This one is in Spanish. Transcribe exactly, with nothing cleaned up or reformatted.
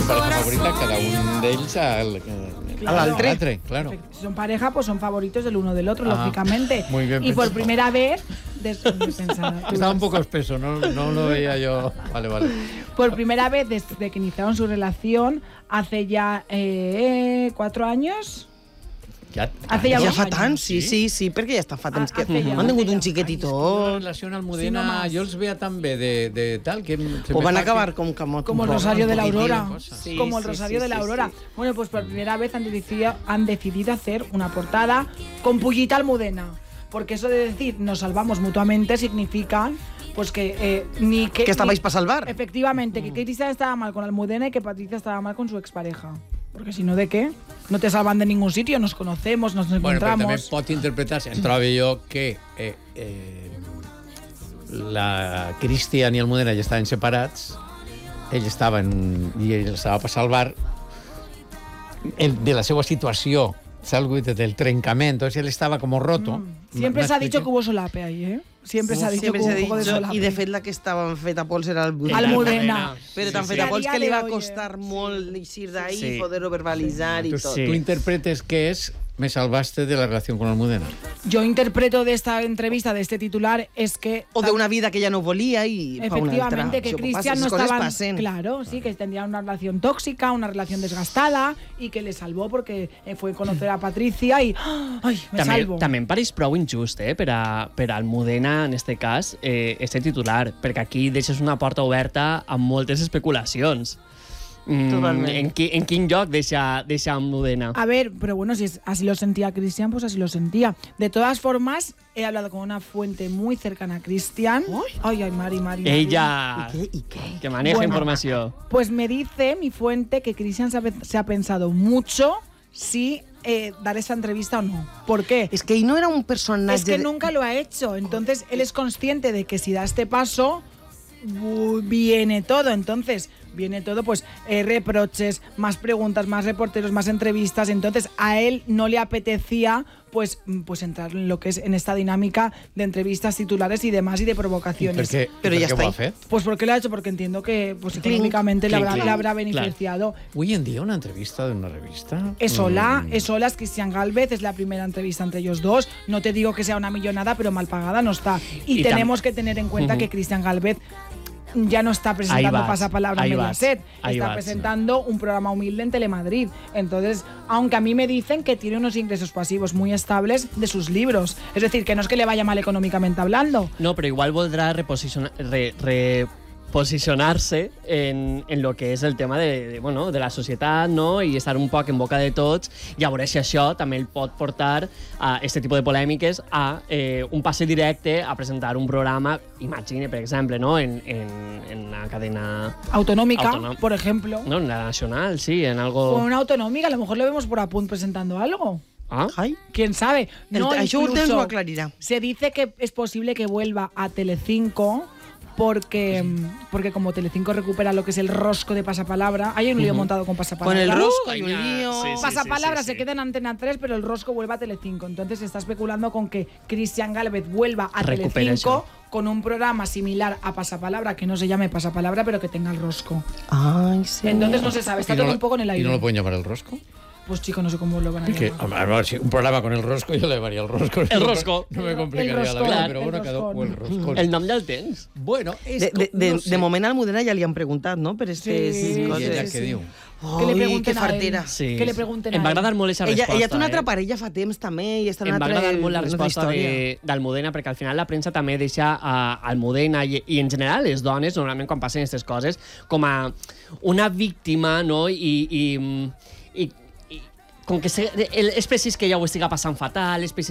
pareja favorita, cada un d'ells al, Claro. al l'altre, claro. Si son pareja, pues son favoritos del uno del otro, Ah, lógicamente. muy bien y por pensado. primera vez... Des, pensada, Estaba un poco espeso, no, no lo veía yo. Vale, vale. Por primera vez desde que iniciaron su relación, hace ya eh, cuatro años... Ja, Hace ja Ja uns fa anys. tant, sí, sí, sí, perquè ja està fa temps que... Hace ja, Han tingut hace un ja. xiquetito. La relación Almudena, Sí, no más. yo els veía tan bé de, de tal que... se O me van fa a acabar que- com... com Como el com- Rosario de la com- Aurora. Sí, como el sí, Rosario sí, de la sí, Aurora. sí. Bueno, pues por primera vez han decidido, han decidido hacer una portada con Pullita Almudena. Porque eso de decir nos salvamos mutuamente significa pues que eh, ni que... Que estabais ni- para salvar. Efectivamente, que Cristian estaba mal con Almudena y que Patricia estaba mal con su expareja. Porque si no, ¿de qué? No te salvan de ningún sitio, nos conocemos, nos Bueno, però també encontramos... pot interpretar-se. Em trobo jo que eh, eh, la Cristian i Almudena ja estaven separats, ell estava en, i ell estava per salvar el, de la seva situació, salvo del trencament, entonces él estaba como roto. Mm. Siempre se ha dicho que hubo solape ahí, ¿eh? Siempre se ha dicho Siempre que se hubo ha un poco de dicho, solape. i de fet la que estava feta pols era Almudena. Almudena. Però tan sí. feta A pols dia que li de va hoy, costar molt eixir d'ahí, Sí. poder-ho verbalitzar i Tu, tot. Sí. tú interpretes que es me salvaste de la relación con Almudena. Yo interpreto de esta entrevista, de este titular, es que... O d'una vida que ja no volia i fa una altra. Efectivamente, que Això Cristian passa, no les coses estaba... passen. Claro, sí, que tendría una relación tóxica, una relación desgastada y que le salvó porque eh, fue conocer a Patricia y... ¡Ay, me També, salvo! també em pareix prou injust, eh, per a, per a Almudena, en este cas, eh, este titular, perquè aquí deixes una porta oberta amb moltes especulacions. Mm, Totalment. en, qui, en quin lloc deixa, deixa Almudena? A ver, pero bueno, si es- así lo sentía Cristian, pues así lo sentía. De todas formas, he hablado con una fuente muy cercana a Cristian. Ay, ay, Mari, Mari. Mari. Ella, I què? I què? que maneja Bueno. informació. Pues me dice mi fuente que Cristian se ha, pe- se ha pensado mucho si eh, dar esta entrevista o no. ¿Por qué? És que ell no era un personatge... Es que nunca lo ha hecho. Entonces, él es consciente de que si da este paso, bu- viene todo. Entonces, viene todo, pues, eh, reproches, más preguntas, más reporteros, más entrevistas. Entonces, a él no le apetecía, pues, mm, pues entrar en lo que es en esta dinámica de entrevistas titulares y demás y de provocaciones. Per què, Però per ja què està ho ha ahí. fet? Pues porque lo ha hecho, porque entiendo que pues, Clink, económicamente le clink, habrá, clink. le habrá beneficiado. Hoy en día una entrevista de una revista... Es sola, mm, es sola, es Cristian Galvez, es la primera entrevista entre ellos dos. No te digo que sea una millonada, pero mal pagada no está. Y, Y tam- tenemos que tener en cuenta Ujú. que Cristian Galvez ya no está presentando vas, Pasapalabra ahí en vas, Mediaset, ahí está vas. presentando un programa humilde en Telemadrid. Entonces, aunque a mí me dicen que tiene unos ingresos pasivos muy estables de sus libros, es decir, que no es que le vaya mal económicamente hablando. No, però igual voldrà reposiciona, re, reposicionar-se en, en lo que és el tema de, de, bueno, de la societat, no? I estar un poc en boca de tots, i a veure si això també el pot portar a este tipus de polèmiques a eh, un passe directe a presentar un programa, imagine, per exemple, no? en, en, en una cadena... Autonómica, Autonóm- por ejemplo. No, en la nacional, sí, en algo... O una autonómica, a lo mejor lo vemos por Apunt presentando algo. Ah? Ai, ¿Quién sabe? el, No, això el temps incluso ho aclarirà. se dice que es posible que vuelva a Telecinco porque, porque como Telecinco recupera lo que es el rosco de Pasapalabra, hay un lío montado con Pasapalabra. Con el rosco Uh, hay un coña, lío. sí, sí. Pasapalabra sí. se queda en Antena tres, pero el rosco vuelve a Telecinco. Entonces se está especulando con que Cristian Galvez vuelva a Recupera Telecinco eso. con un programa similar a Pasapalabra, que no se llame Pasapalabra, pero que tenga el rosco. Ai, sí. Entonces no se sabe, está ¿Y no todo lo- un poco en el ¿Y aire. no lo pueden llamar el rosco? Pues chico, no sé cómo lo van a Que, llamar. a ver, si un programa con el rosco, yo le llamaría el rosco. El rosco. No me El complicaría la roscón, vida, el pero bueno, cada roscón. o el roscón. El nom ja el tens? Bueno, és De, de, com- de, no sé. de moment a Almudena ja li han preguntat, no?, per aquestes Sí, I coses. ella sí, què sí. diu? Que le Ui, pregunten que a él. fartera. Sí. Que le pregunten Em a va él. agradar molt aquesta Ella, resposta. ella té una altra eh? parella fa temps també i està en Em va altra, agradar molt la una altra resposta història. de- d'Almudena, perquè al final la premsa també deixa a Almudena i, i en general les dones, normalment quan passen aquestes coses, com a una víctima, no? I, i, i, i com que se, és precís que ella ho estiga passant fatal, és precís